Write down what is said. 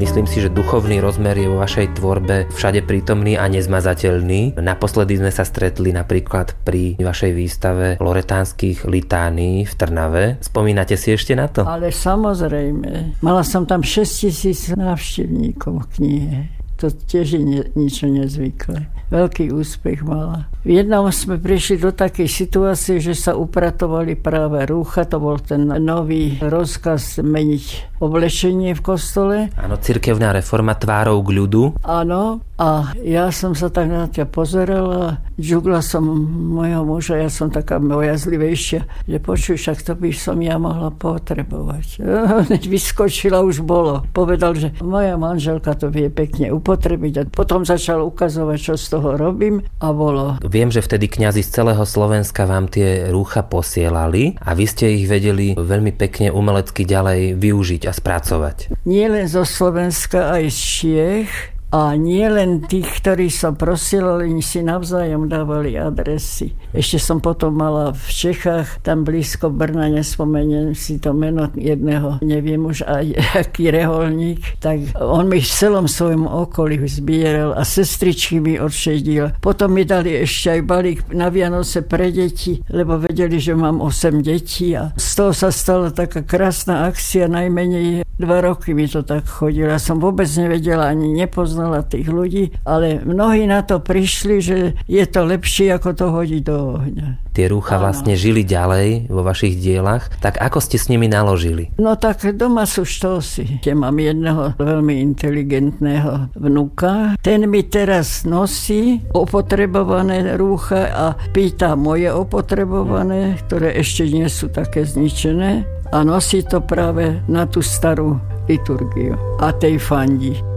Myslím si, že duchovný rozmer je vo vašej tvorbe všade prítomný a nezmazateľný. Naposledy sme sa stretli napríklad pri vašej výstave loretánskych litánií v Trnave. Spomínate si ešte na to? Ale samozrejme. Mala som tam 6 000 návštevníkov knihe. To tiež je niečo nezvyklé. Veľký úspech mala. V jednom sme prišli do takej situácie, že sa upratovali práve rúcha. To bol ten nový rozkaz meniť oblečenie v kostole. Áno, cirkevná reforma tvárou k ľudu. Áno, a ja som sa tak na ťa pozerala, žugla som mojho muža, ja som taká bojazlivejšia, že počuj, však to by som ja mohla potrebovať. Vyskočila, už bolo. Povedal, že moja manželka to vie pekne upotrebiť a potom začal ukazovať, čo z toho robím a bolo. Viem, že vtedy kňazi z celého Slovenska vám tie rúcha posielali a vy ste ich vedeli veľmi pekne umelecky ďalej využiť a spracovať. Nie len zo Slovenska, aj z Čiech. A nie len tých, ktorí som prosila, oni si navzájom dávali adresy. Ešte som potom mala v Čechách, tam blízko Brna, nespomeniem si to meno jedného, neviem už aj aký reholník, tak on mi v celom svojom okolí zbieral a sestričky mi odšedil. Potom mi dali ešte aj balík na Vianoce pre deti, lebo vedeli, že mám 8 detí a z toho sa stala taká krásna akcia, najmenej 2 roky mi to tak chodilo. Ja som vôbec nevedela, ani nepoznala tých ľudí, ale mnohí na to prišli, že je to lepšie, ako to hodiť do ohňa. Tie rúcha vlastne žili ďalej vo vašich dielach. Tak ako ste s nimi naložili? No tak doma sú štosy. Ja mám jedného veľmi inteligentného vnuka. Ten mi teraz nosí opotrebované rúcha a pýta moje opotrebované, ktoré ešte nie sú také zničené. A nosí to práve na tú starú liturgiu. A tej fandí.